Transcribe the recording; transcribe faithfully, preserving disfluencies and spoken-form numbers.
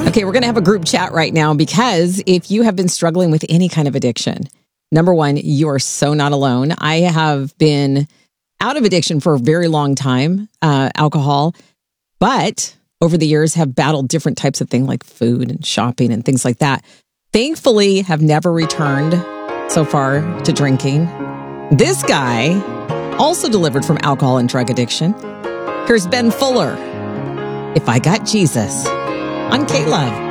Okay, we're going to have a group chat right now because if you have been struggling with any kind of addiction, number one, you are so not alone. I have been out of addiction for a very long time, uh, alcohol, but over the years have battled different types of things like food and shopping and things like that. Thankfully, have never returned so far to drinking. This guy also delivered from alcohol and drug addiction. Here's Ben Fuller. If I Got Jesus on K-Love.